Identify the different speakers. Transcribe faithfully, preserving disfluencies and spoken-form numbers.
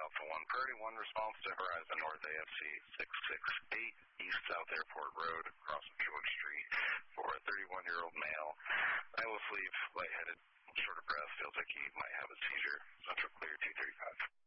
Speaker 1: Alpha one. Priority one response to Horizon North A F C six six eight, East South Airport Road, across from George Street, for a thirty-one-year-old male. Eye low sleep, lightheaded, short of breath, feels like he might have a seizure. Central clear two thirty-five.